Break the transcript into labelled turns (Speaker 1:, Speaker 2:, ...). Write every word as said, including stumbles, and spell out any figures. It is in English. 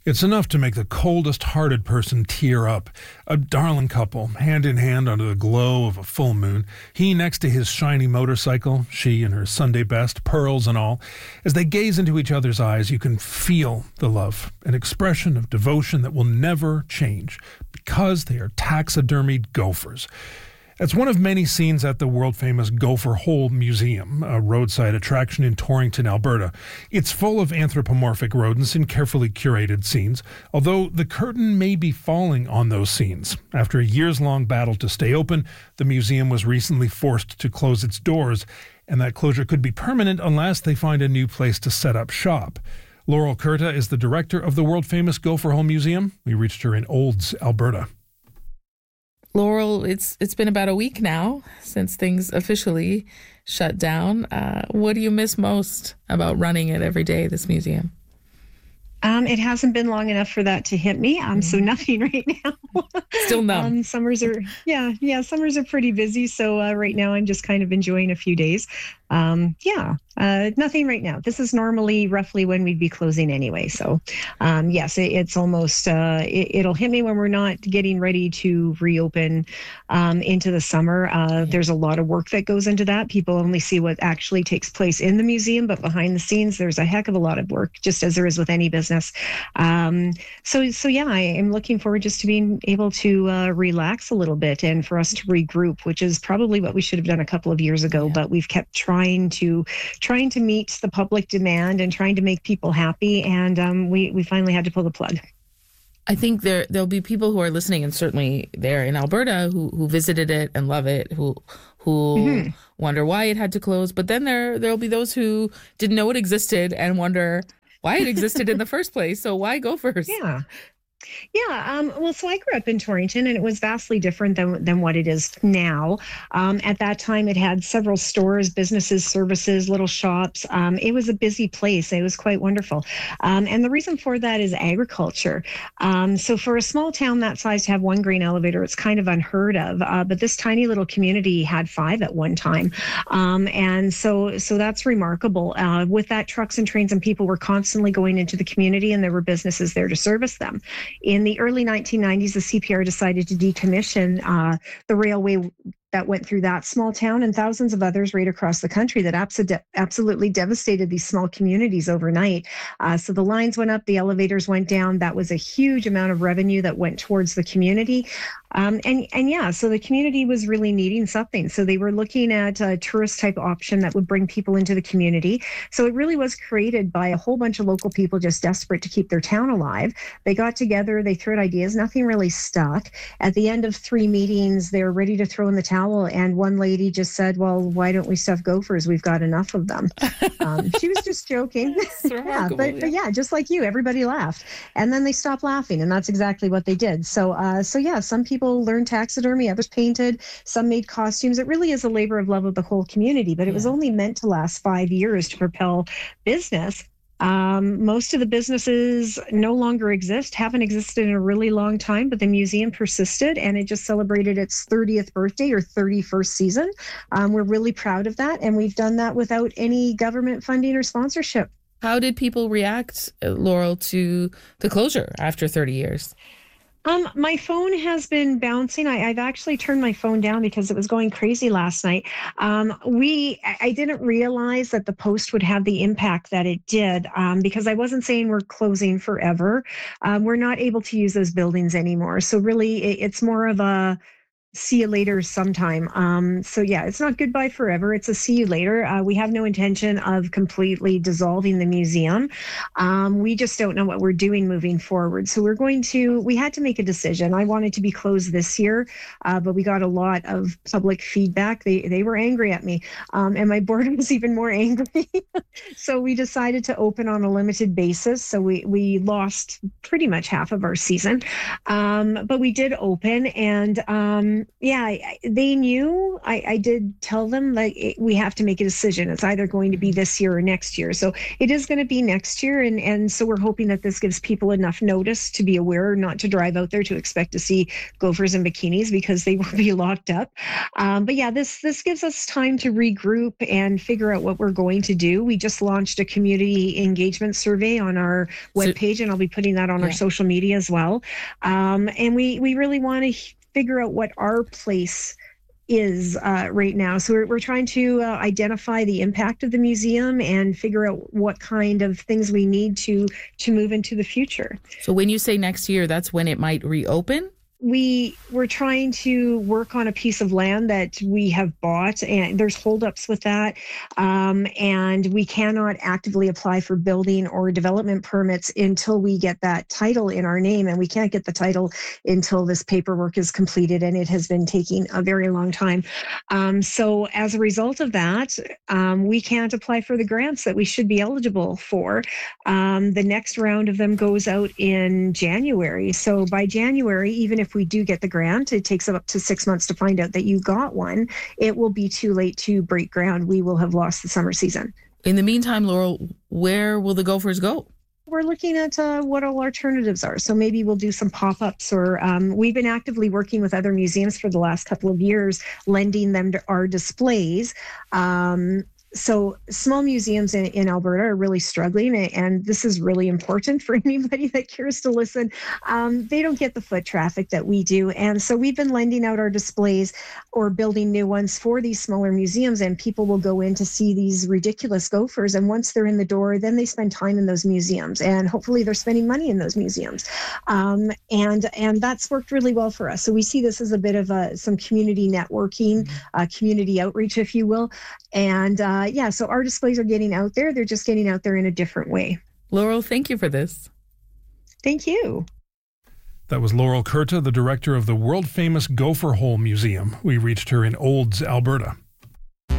Speaker 1: It's enough to make the coldest-hearted person tear up. A darling couple, hand in hand under the glow of a full moon, he next to his shiny motorcycle, she in her Sunday best, pearls and all. As they gaze into each other's eyes, you can feel the love, an expression of devotion that will never change, because they are taxidermied gophers. It's one of many scenes at the world-famous Gopher Hole Museum, a roadside attraction in Torrington, Alberta. It's full of anthropomorphic rodents in carefully curated scenes, although the curtain may be falling on those scenes. After a years-long battle to stay open, the museum was recently forced to close its doors, and that closure could be permanent unless they find a new place to set up shop. Laurel Curta is the director of the world-famous Gopher Hole Museum. We reached her in Olds, Alberta.
Speaker 2: Laurel, it's it's been about a week now since things officially shut down. Uh, what do you miss most about running it every day, this museum?
Speaker 3: Um, it hasn't been long enough for that to hit me. Um, so nothing right now.
Speaker 2: Still numb.
Speaker 3: Um, summers are, yeah, yeah, summers are pretty busy. So uh, right now I'm just kind of enjoying a few days. Um, yeah, uh, nothing right now. This is normally roughly when we'd be closing anyway. So um, yes, it, it's almost, uh, it, it'll hit me when we're not getting ready to reopen um, into the summer. Uh, there's a lot of work that goes into that. People only see what actually takes place in the museum, but behind the scenes, there's a heck of a lot of work, just as there is with any business. Um, so, so yeah, I am looking forward just to being able to uh, relax a little bit and for us to regroup, which is probably what we should have done a couple of years ago, yeah. But we've kept trying Trying to trying to meet the public demand and trying to make people happy, and um, we we finally had to pull the plug.
Speaker 2: I think there there'll be people who are listening, and certainly there in Alberta, who who visited it and love it, who who mm-hmm. wonder why it had to close. But then there there'll be those who didn't know it existed and wonder why it existed in the first place. So why Gophers?
Speaker 3: Yeah. Yeah, um, well, so I grew up in Torrington, and it was vastly different than than what it is now. Um, at that time, it had several stores, businesses, services, little shops. Um, it was a busy place. It was quite wonderful. Um, and the reason for that is agriculture. Um, so for a small town that size to have one grain elevator, it's kind of unheard of. Uh, but this tiny little community had five at one time. Um, and so so that's remarkable. Uh, with that, trucks and trains and people were constantly going into the community, and there were businesses there to service them. In the early nineteen nineties, the C P R decided to decommission uh, the railway that went through that small town and thousands of others right across the country that abso- absolutely devastated these small communities overnight. Uh, so the lines went up, the elevators went down. That was a huge amount of revenue that went towards the community. Um, and, and yeah, so the community was really needing something. So they were looking at a tourist type option that would bring people into the community. So it really was created by a whole bunch of local people just desperate to keep their town alive. They got together, they threw out ideas, nothing really stuck. At the end of three meetings, they were ready to throw in the towel. And one lady just said, well, why don't we stuff gophers? We've got enough of them. Um, she was just joking. yeah, but, yeah. but yeah, just like you, everybody laughed. And then they stopped laughing. And that's exactly what they did. So, uh, so yeah, some people learned taxidermy, others painted, some made costumes. It really is a labor of love of the whole community, but it yeah. was only meant to last five years to propel business. Um, most of the businesses no longer exist, haven't existed in a really long time, but the museum persisted, and it just celebrated its thirtieth birthday or thirty-first season. Um, we're really proud of that, and we've done that without any government funding or sponsorship.
Speaker 2: How did people react, Laurel, to the closure after thirty years?
Speaker 3: Um, my phone has been bouncing. I, I've actually turned my phone down because it was going crazy last night. Um, we, I didn't realize that the post would have the impact that it did um, because I wasn't saying we're closing forever. Um, we're not able to use those buildings anymore. So really, it, it's more of a see you later sometime. Um, so yeah, it's not goodbye forever. It's a see you later. Uh, we have no intention of completely dissolving the museum. Um, we just don't know what we're doing moving forward. So we're going to, we had to make a decision. I wanted to be closed this year, uh, but we got a lot of public feedback. They they were angry at me. Um, and my board was even more angry. So we decided to open on a limited basis. So we, we lost pretty much half of our season. Um, but we did open, and um, Um, yeah, I, they knew. I, I did tell them like it, we have to make a decision. It's either going to be this year or next year. So it is going to be next year, and and so we're hoping that this gives people enough notice to be aware, not to drive out there to expect to see gophers in bikinis because they will be locked up. Um, but yeah, this this gives us time to regroup and figure out what we're going to do. We just launched a community engagement survey on our webpage, so, and I'll be putting that on yeah. our social media as well. Um, and we we really want to figure out what our place is uh, right now. So we're, we're trying to uh, identify the impact of the museum and figure out what kind of things we need to to move into the future.
Speaker 2: So when you say next year, that's when it might reopen?
Speaker 3: We we're trying to work on a piece of land that we have bought, and there's holdups with that, um, and we cannot actively apply for building or development permits until we get that title in our name, and we can't get the title until this paperwork is completed, and it has been taking a very long time. Um, so as a result of that, um, we can't apply for the grants that we should be eligible for. Um, the next round of them goes out in January. So by January, even if If we do get the grant, it takes up to six months to find out that you got one. It will be too late to break ground. We will have lost the summer season.
Speaker 2: In the meantime, Laurel, where will the gophers go?
Speaker 3: We're looking at uh, what all alternatives are. So maybe we'll do some pop-ups, or um, we've been actively working with other museums for the last couple of years, lending them to our displays. Um, So small museums in, in Alberta are really struggling, and this is really important for anybody that cares to listen. Um, they don't get the foot traffic that we do, and so we've been lending out our displays or building new ones for these smaller museums, and people will go in to see these ridiculous gophers, and once they're in the door, then they spend time in those museums, and hopefully they're spending money in those museums. Um, and and that's worked really well for us. So we see this as a bit of a, some community networking, uh, community outreach, if you will, and uh, Uh, yeah, so our displays are getting out there. They're just getting out there in a different way.
Speaker 2: Laurel, thank you for this.
Speaker 3: Thank you.
Speaker 1: That was Laurel Curta, the director of the world-famous Gopher Hole Museum. We reached her in Olds, Alberta.